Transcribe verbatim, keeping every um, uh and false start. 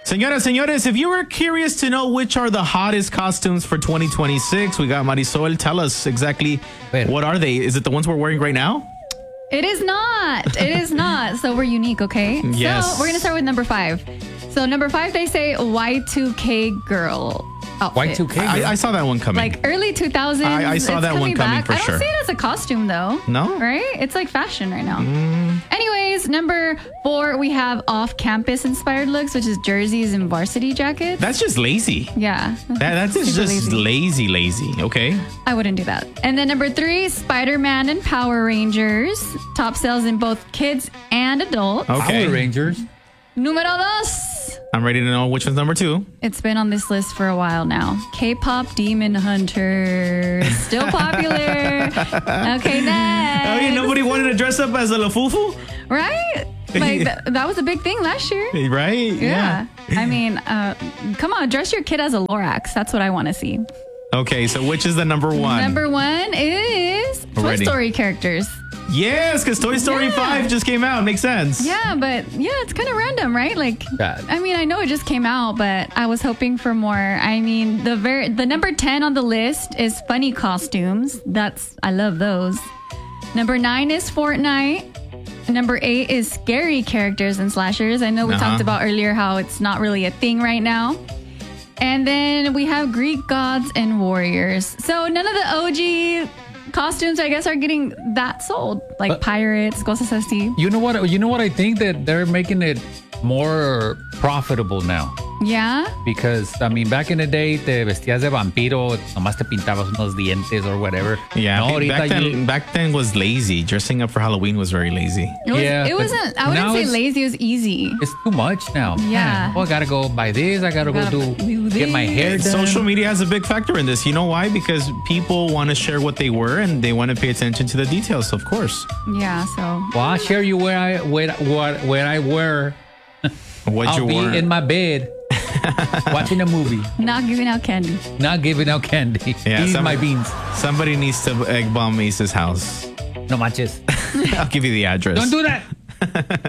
Señoras, señores, if you were curious to know which are the hottest costumes for twenty twenty-six, we got Marisol. Tell us exactly Wait. what are they? Is it the ones we're wearing right now? It is not. It is not. So we're unique, okay? Yes. So we're going to start with number five. So number five, they say Y two K girl outfit. Y two K? I, I saw that one coming. Like early two thousands. I- I saw it's that one coming back. for I don't sure. see it as a costume, though. No? Right? It's like fashion right now. Mm. Anyways, number four, we have off-campus inspired looks, which is jerseys and varsity jackets. That's just lazy. yeah. That, that's just, Super just lazy, lazy. Okay. I wouldn't do that. And then number three, Spider-Man and Power Rangers. Top sales in both kids and adults. Okay. Power Rangers. Numero dos. I'm ready to know which one's number two. It's been on this list for a while now. K-pop Demon Hunter. Still popular. Okay, next. Oh, yeah, nobody wanted to dress up as a Lafufu? Right? Like, th- that was a big thing last year. Right? Yeah. I mean, uh, come on, dress your kid as a Lorax. That's what I want to see. Okay, so which is the number one? Number one is Toy Already. Story characters. Yes, because Toy Story Yeah. five just came out. Makes sense. Yeah, but yeah, it's kind of random, right? Like, Yeah. I mean, I know it just came out, but I was hoping for more. I mean, the ver- the number ten on the list is funny costumes. That's I love those. Number nine is Fortnite. Number eight is scary characters and slashers. I know we Uh-huh. talked about earlier how it's not really a thing right now. And then we have Greek gods and warriors. So none of the O G costumes, I guess, are getting that sold. Like But- pirates, cosas así. You know what? You know what? I think that they're making it more profitable now. Yeah? Because, I mean, back in the day, te vestías de vampiro, nomás te pintabas unos dientes or whatever. Yeah, No, back ahorita then, you- back then was lazy. Dressing up for Halloween was very lazy. It, was, Yeah, it but wasn't, I wouldn't now say it's- lazy, it was easy. it's too much now. Yeah. Man, oh, I gotta go buy this. I gotta go Gotta do, do get my this. hair done. Social media has a big factor in this. You know why? Because people want to share what they were and they want to pay attention to the details, of course. Yeah, so. Well, I'll share you where I where what where I were. What I'll you be were. in my bed watching a movie, Not giving out candy. not giving out candy. Yeah, Eating some- my beans. Somebody needs to egg bomb Ace's house. No manches. I'll give you the address. Don't do that.